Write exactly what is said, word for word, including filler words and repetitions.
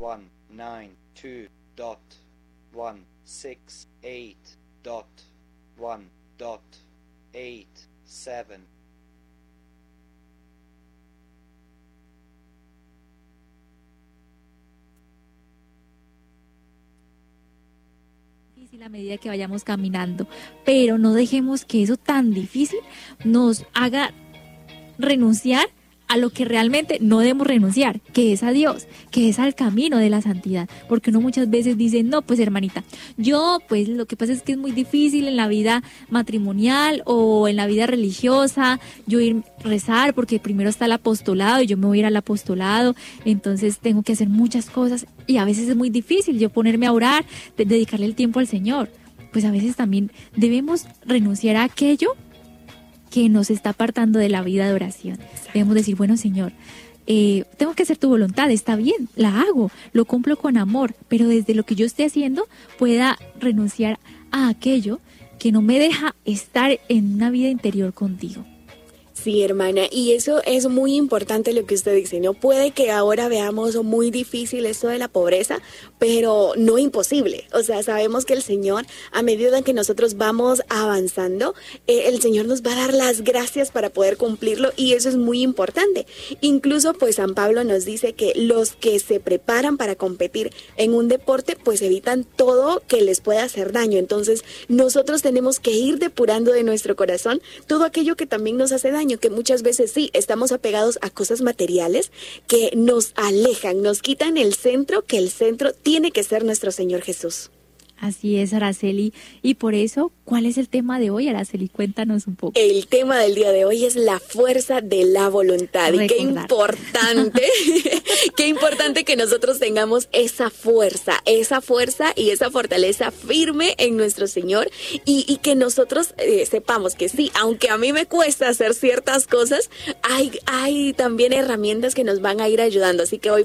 one nine two dot one six eight dot one dot eight seven. A medida que vayamos caminando, pero no dejemos que eso tan difícil nos haga renunciar a lo que realmente no debemos renunciar, que es a Dios, que es al camino de la santidad, porque uno muchas veces dice, no, pues hermanita, yo pues lo que pasa es que es muy difícil en la vida matrimonial o en la vida religiosa, yo ir rezar porque primero está el apostolado y yo me voy a ir al apostolado, entonces tengo que hacer muchas cosas y a veces es muy difícil yo ponerme a orar, de dedicarle el tiempo al Señor. Pues a veces también debemos renunciar a aquello que nos está apartando de la vida de oración. Debemos decir, bueno, Señor, eh, tengo que hacer tu voluntad, está bien, la hago, lo cumplo con amor, pero desde lo que yo esté haciendo pueda renunciar a aquello que no me deja estar en una vida interior contigo. Sí, hermana, y eso es muy importante lo que usted dice, ¿no? Puede que ahora veamos muy difícil esto de la pobreza, pero no imposible. O sea, sabemos que el Señor, a medida que nosotros vamos avanzando, eh, el Señor nos va a dar las gracias para poder cumplirlo y eso es muy importante. Incluso, pues, San Pablo nos dice que los que se preparan para competir en un deporte, pues evitan todo que les pueda hacer daño. Entonces, nosotros tenemos que ir depurando de nuestro corazón todo aquello que también nos hace daño, que muchas veces sí, estamos apegados a cosas materiales que nos alejan, nos quitan el centro, que el centro tiene que ser nuestro Señor Jesús. Así es, Araceli. Y por eso, ¿cuál es el tema de hoy, Araceli? Cuéntanos un poco. El tema del día de hoy es la fuerza de la voluntad. Recordar. Y qué importante, qué importante que nosotros tengamos esa fuerza, esa fuerza y esa fortaleza firme en nuestro Señor y, y que nosotros eh, sepamos que sí, aunque a mí me cuesta hacer ciertas cosas, hay, hay también herramientas que nos van a ir ayudando. Así que hoy